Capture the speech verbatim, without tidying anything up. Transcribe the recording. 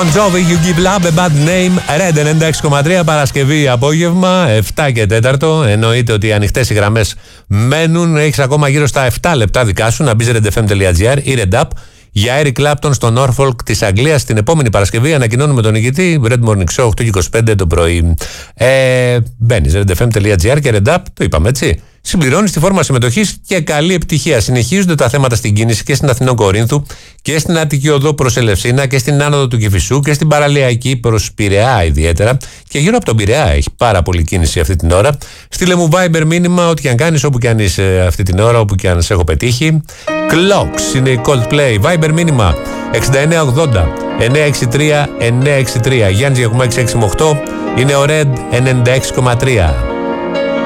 Bon Jovi, You Give Love a Bad Name, Red ενενήντα έξι κόμμα τρία, Παρασκευή απόγευμα, επτά και τέσσερα. Εννοείται ότι οι ανοιχτές οι γραμμές μένουν. Έχεις ακόμα γύρω στα επτά λεπτά δικά σου να μπεις ρεντ εφ εμ τελεία τζι άρ ή Red Up για Eric Clapton στο Norfolk της Αγγλίας την επόμενη Παρασκευή. Ανακοινώνουμε τον νικητή. Red Morning Show, οκτώ και είκοσι πέντε το πρωί. Ε, μπαίνεις ρεντ εφ εμ τελεία τζι άρ και Red Up, το είπαμε έτσι. Συμπληρώνεις τη φόρμα συμμετοχής και καλή επιτυχία. Συνεχίζονται τα θέματα στην κίνηση και στην Αθηνών Κορίνθου και στην Αττική Οδό προς Ελευσίνα και στην άνοδο του Κηφισού και στην παραλιακή προς Πειραιά ιδιαίτερα. Και γύρω από τον Πειραιά έχει πάρα πολλή κίνηση αυτή την ώρα. Στείλε μου Viber μήνυμα, ό,τι και αν κάνεις, όπου και αν είσαι αυτή την ώρα, όπου και αν σε έχω πετύχει. Clocks είναι η Coldplay. Viber μήνυμα εξήντα εννέα ογδόντα εννιακόσια εξήντα τρία εννιακόσια εξήντα τρία. Γιάννης Γιακουμάκης έξι με οκτώ. Είναι ο Red ενενήντα έξι κόμμα τρία.